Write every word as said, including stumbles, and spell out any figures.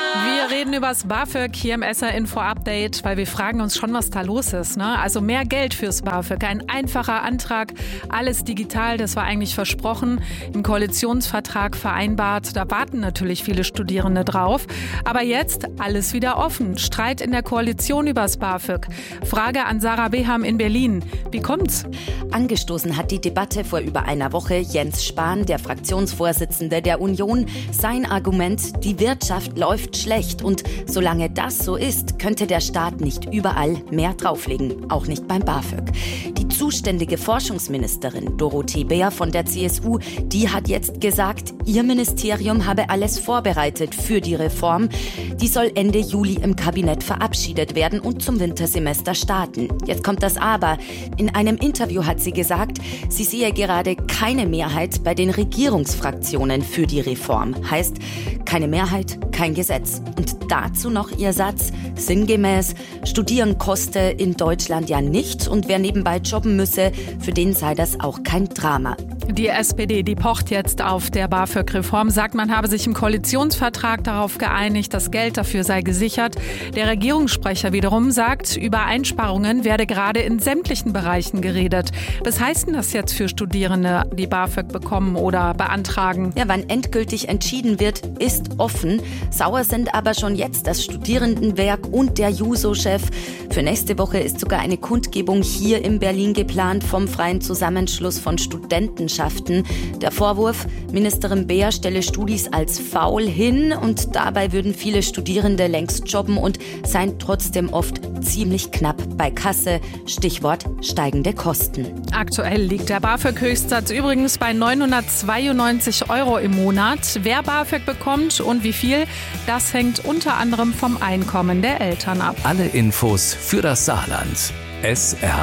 Wir reden über das BAföG hier im S R Info Update, weil wir fragen uns schon, was da los ist. Ne? Also mehr Geld fürs BAföG, ein einfacher Antrag, alles digital, das war eigentlich versprochen, im Koalitionsvertrag vereinbart. Da warten natürlich viele Studierende drauf. Aber jetzt alles wieder offen. Streit in der Koalition über das BAföG. Frage an Sarah Beham in Berlin. Wie kommt's? Angestoßen hat die Debatte vor über einer Woche Jens Spahn, der Fraktionsvorsitzende der Union. Sein Argument, die Wirtschaft läuft schlecht und solange das so ist, könnte der Staat nicht überall mehr drauflegen, auch nicht beim BAföG. Die zuständige Forschungsministerin Dorothee Bär von der C S U, die hat jetzt gesagt, ihr Ministerium habe alles vorbereitet für die Reform. Die soll Ende Juli im Kabinett verabschiedet werden und zum Wintersemester starten. Jetzt kommt das Aber. In einem Interview hat sie gesagt, sie sehe gerade keine Mehrheit bei den Regierungsfraktionen für die Reform. Heißt, keine Mehrheit, kein Gesetz. Und dazu noch ihr Satz, sinngemäß, studieren koste in Deutschland ja nicht und wer nebenbei jobben müsse, für den sei das auch kein Drama. Die S P D, die pocht jetzt auf der BAföG-Reform, sagt, man habe sich im Koalitionsvertrag darauf geeinigt, das Geld dafür sei gesichert. Der Regierungssprecher wiederum sagt, über Einsparungen werde gerade in sämtlichen Bereichen geredet. Was heißt denn das jetzt für Studierende, die BAföG bekommen oder beantragen? Ja, wann endgültig entschieden wird, ist offen. Sauer sind aber schon jetzt das Studierendenwerk und der Juso-Chef. Für nächste Woche ist sogar eine Kundgebung hier in Berlin geplant vom Freien Zusammenschluss von Studentenschaften. Der Vorwurf, Ministerin Bär stelle Studis als faul hin und dabei würden viele Studierende längst jobben und seien trotzdem oft ziemlich knapp bei Kasse. Stichwort steigende Kosten. Aktuell liegt der BAföG-Höchstsatz übrigens bei neunhundertzweiundneunzig Euro im Monat. Wer BAföG bekommt und wie viel, das hängt unter anderem vom Einkommen der Eltern ab. Alle Infos für das Saarland. S R